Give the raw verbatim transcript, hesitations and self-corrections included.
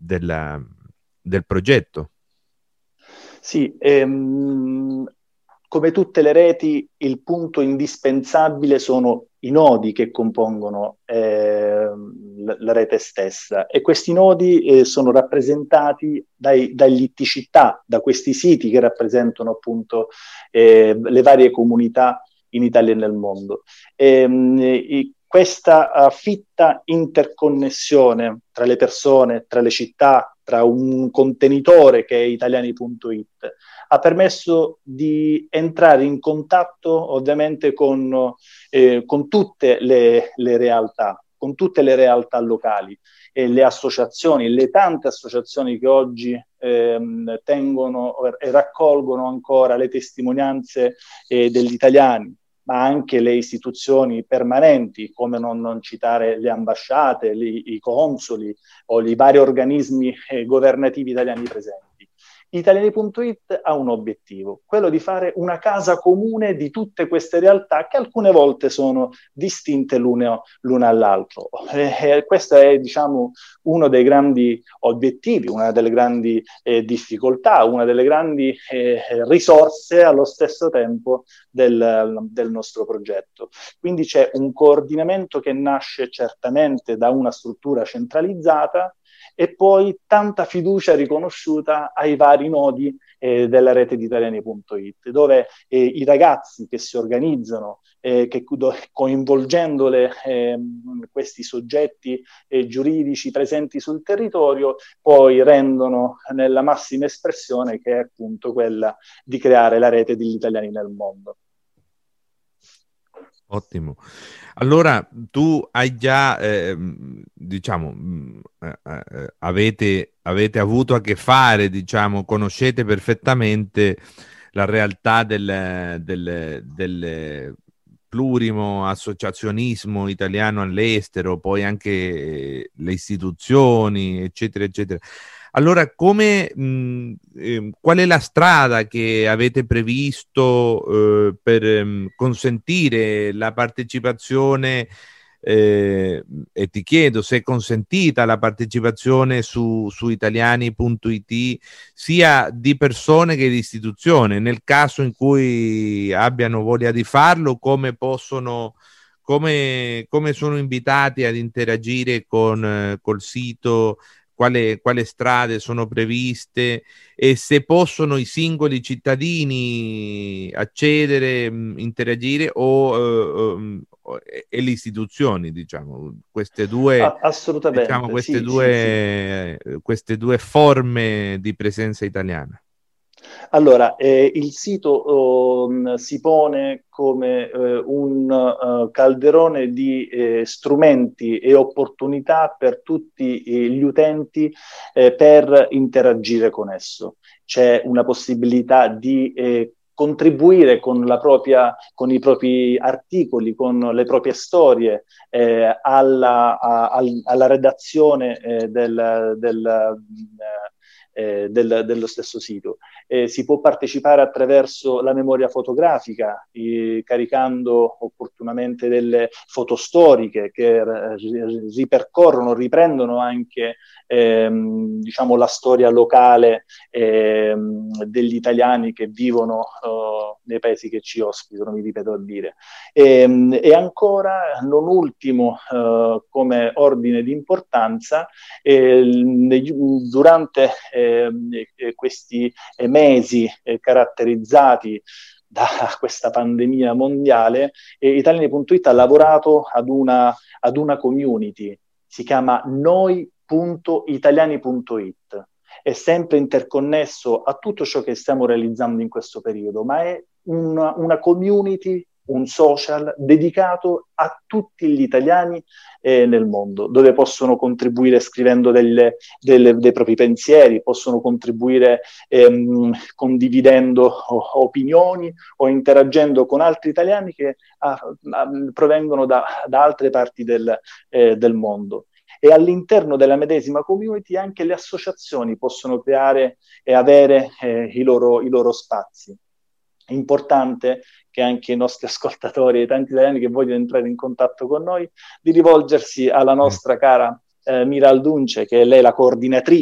della, del progetto. Sì, ehm, come tutte le reti, il punto indispensabile sono i nodi che compongono eh, la, la rete stessa, e questi nodi eh, sono rappresentati dai, dagli I T città, da questi siti che rappresentano appunto eh, le varie comunità in Italia e nel mondo. Ehm, i, questa uh, fitta interconnessione tra le persone, tra le città, tra un contenitore che è italiani punto it, ha permesso di entrare in contatto ovviamente con, eh, con tutte le, le realtà, con tutte le realtà locali e le associazioni, le tante associazioni che oggi ehm, tengono e raccolgono ancora le testimonianze eh, degli italiani, ma anche le istituzioni permanenti, come non, non citare le ambasciate, li, i consoli o i vari organismi eh, governativi italiani presenti. Italiani punto it ha un obiettivo, quello di fare una casa comune di tutte queste realtà che alcune volte sono distinte l'una, l'una all'altro. E questo è, diciamo, uno dei grandi obiettivi, una delle grandi eh, difficoltà, una delle grandi eh, risorse allo stesso tempo del, del nostro progetto. Quindi c'è un coordinamento che nasce certamente da una struttura centralizzata, e poi tanta fiducia riconosciuta ai vari nodi eh, della rete di italiani punto it, dove eh, i ragazzi che si organizzano, eh, che, do, coinvolgendole eh, questi soggetti eh, giuridici presenti sul territorio, poi rendono nella massima espressione, che è appunto quella di creare la rete degli italiani nel mondo. Ottimo. Allora, tu hai già, eh, diciamo, eh, eh, avete, avete avuto a che fare, diciamo, conoscete perfettamente la realtà del, del, del plurimo associazionismo italiano all'estero, poi anche le istituzioni, eccetera, eccetera. Allora, come, mh, eh, qual è la strada che avete previsto eh, per ehm, consentire la partecipazione, eh, e ti chiedo se è consentita la partecipazione su, su italiani punto it sia di persone che di istituzioni, nel caso in cui abbiano voglia di farlo, come possono, come, come sono invitati ad interagire con eh, col sito, quale, quale strade sono previste e se possono i singoli cittadini accedere, mh, interagire o, eh, um, e le istituzioni, diciamo, queste due, diciamo, Assolutamente, queste sì, sì, sì. due, queste due forme di presenza italiana. Allora, eh, il sito oh, si pone come eh, un uh, calderone di eh, strumenti e opportunità per tutti eh, gli utenti eh, per interagire con esso. C'è una possibilità di eh, contribuire con la propria, con i propri articoli, con le proprie storie eh, alla, a, alla redazione eh, del, del, eh, del, dello stesso sito. Eh, si può partecipare attraverso la memoria fotografica, eh, caricando opportunamente delle foto storiche che eh, ripercorrono, riprendono anche ehm, diciamo, la storia locale ehm, degli italiani che vivono eh, nei paesi che ci ospitano, mi ripeto a dire. E, e ancora, non ultimo eh, come ordine di importanza, eh, durante eh, questi mesi eh, caratterizzati da questa pandemia mondiale, eh, italiani punto it ha lavorato ad una, ad una community, si chiama noi punto italiani punto it. È sempre interconnesso a tutto ciò che stiamo realizzando in questo periodo, ma è una, una community, un social dedicato a tutti gli italiani eh, nel mondo, dove possono contribuire scrivendo delle, delle, dei propri pensieri, possono contribuire ehm, condividendo o, opinioni o interagendo con altri italiani che ah, ah, provengono da, da altre parti del, eh, del mondo. E all'interno della medesima community anche le associazioni possono creare e avere eh, i, loro, i loro spazi. È importante che anche i nostri ascoltatori e i tanti italiani che vogliono entrare in contatto con noi, di rivolgersi alla nostra cara eh, Mira Aldunce, che è lei la coordinatrice